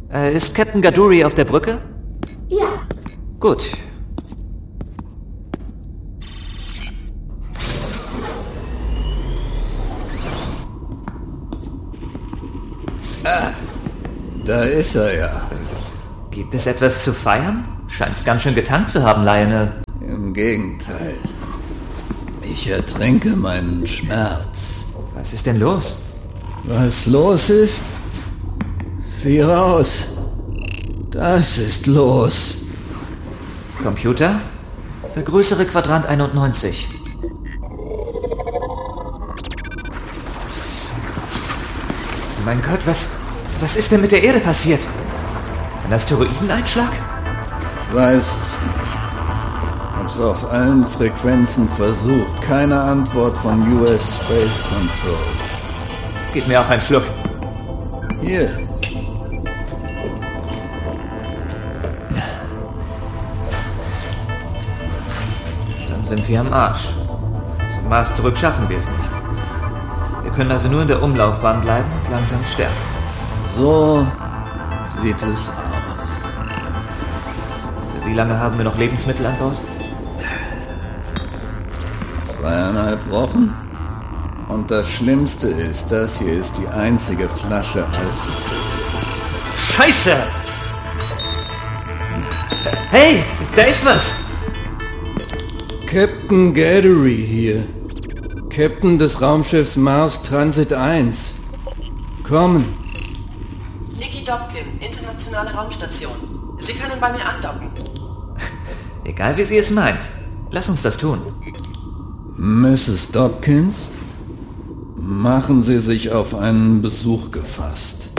Ist Captain Gaduri auf der Brücke? Ja. Gut. Da ist er ja. Gibt es etwas zu feiern? Scheint's ganz schön getankt zu haben, Lionel. Im Gegenteil. Ich ertränke meinen Schmerz. Was ist denn los? Was los ist? Sieh raus. Das ist los. Computer? Vergrößere Quadrant 91. Mein Gott, was ist denn mit der Erde passiert? Ein Asteroideneinschlag? Ich weiß es nicht. Hab's auf allen Frequenzen versucht. Keine Antwort von US Space Control. Gib mir auch einen Schluck. Hier. Dann sind wir am Arsch. Zum Mars zurück schaffen wir es nicht. Wir können also nur in der Umlaufbahn bleiben und langsam sterben. So sieht es aus. Für wie lange haben wir noch Lebensmittel an Bord? 2,5 Wochen. Und das Schlimmste ist, das hier ist die einzige Flasche Alkohol. Scheiße! Hey, da ist was! Captain Gaduri hier. Captain des Raumschiffs Mars Transit 1. Kommen. Nikki Dobkin, internationale Raumstation. Sie können bei mir andocken. Egal wie sie es meint. Lass uns das tun. Mrs. Dobkins, machen Sie sich auf einen Besuch gefasst.